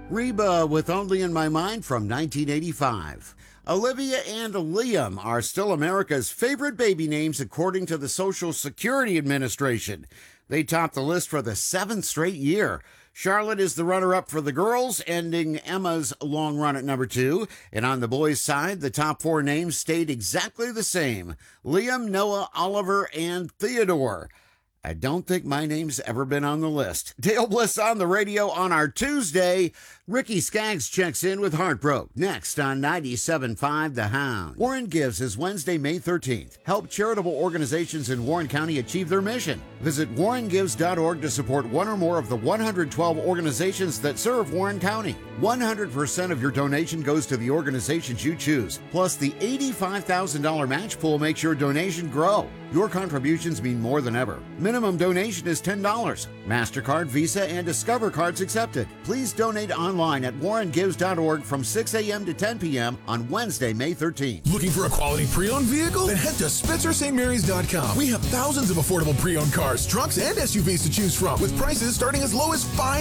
Reba with Only in My Mind from 1985. Olivia and Liam are still America's favorite baby names according to the Social Security Administration. They topped the list for the 7th straight year. Charlotte is the runner-up for the girls, ending Emma's long run at number 2. And on the boys' side, the top 4 names stayed exactly the same: Liam, Noah, Oliver, and Theodore. I don't think my name's ever been on the list. Dale Bliss on the radio on our Tuesday. Ricky Skaggs checks in with Heartbroke. Next on 97.5 The Hound. Warren Gives is Wednesday, May 13th. Help charitable organizations in Warren County achieve their mission. Visit warrengives.org to support one or more of the 112 organizations that serve Warren County. 100% of your donation goes to the organizations you choose. Plus, the $85,000 match pool makes your donation grow. Your contributions mean more than ever. Minimum donation is $10. MasterCard, Visa, and Discover cards accepted. Please donate online at warrengives.org from 6 a.m. to 10 p.m. on Wednesday, May 13th. Looking for a quality pre-owned vehicle? Then head to SpencerSt.Marys.com. We have thousands of affordable pre-owned cars, trucks, and SUVs to choose from, with prices starting as low as $5